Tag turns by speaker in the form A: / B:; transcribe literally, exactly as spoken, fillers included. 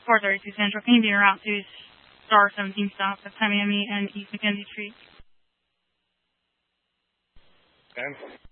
A: four thirty-two Central. Can you be en route to Star seventeen stop at Tamiami and East Mackenzie Street?
B: ten.